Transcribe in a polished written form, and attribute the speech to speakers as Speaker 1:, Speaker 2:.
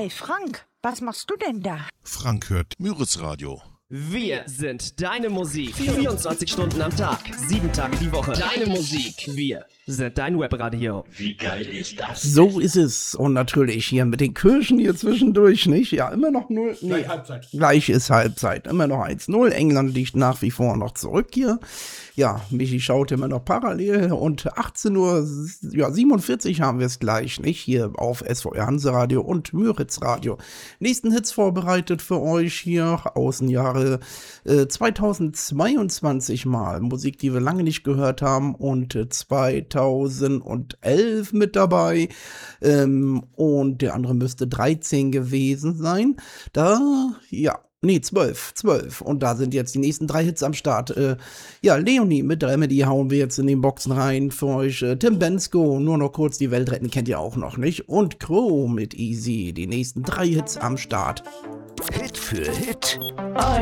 Speaker 1: Hey Frank, was machst du denn da?
Speaker 2: Frank hört Müritz Radio.
Speaker 3: Wir sind deine Musik. 24 Stunden am Tag, 7 Tage die Woche. Deine Musik. Wir sind dein Webradio.
Speaker 4: Wie geil ist das?
Speaker 5: So ist es. Und natürlich hier mit den Kirchen hier zwischendurch, nicht? Ja, immer noch 0. Nee,
Speaker 6: Gleich Halbzeit.
Speaker 5: Gleich ist Halbzeit. Immer noch 1-0. England liegt nach wie vor noch zurück hier. Ja, Michi schaut immer noch parallel. Und 18:47 Uhr haben wir es gleich, nicht? Hier auf SVR Hanseradio und Müritz Radio. Nächsten Hits vorbereitet für euch hier. Außenjahre 2022 mal. Musik, die wir lange nicht gehört haben. Und 2011 mit dabei. Und der andere müsste 13 gewesen sein. Nee, 12. Und da sind jetzt die nächsten 3 Hits am Start. Leonie mit Remedy hauen wir jetzt in den Boxen rein für euch. Tim Bensko, nur noch kurz die Welt retten, kennt ihr auch noch nicht. Und Crow mit Easy, die nächsten 3 Hits am Start.
Speaker 4: Hit für Hit.